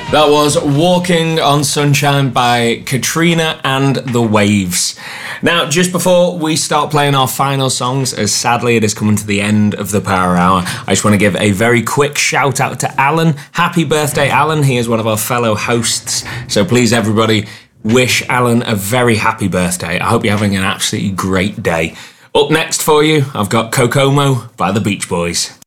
That was Walking on Sunshine by Katrina and the Waves. Now, just before we start playing our final songs, as sadly it is coming to the end of the Power Hour, I just want to give a very quick shout out to Alan. Happy birthday, Alan. He is one of our fellow hosts. So please, everybody, wish Alan a very happy birthday. I hope you're having an absolutely great day. Up next for you, I've got Kokomo by the Beach Boys.